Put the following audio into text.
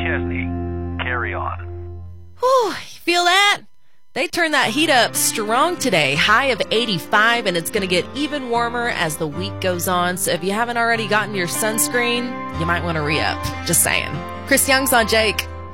Chesney. Carry on. Whew, feel that? They turned that heat up strong today, high of 85, and it's going to get even warmer as the week goes on. So if you haven't already gotten your sunscreen, you might want to re-up. Just saying. Chris Young's on Jake.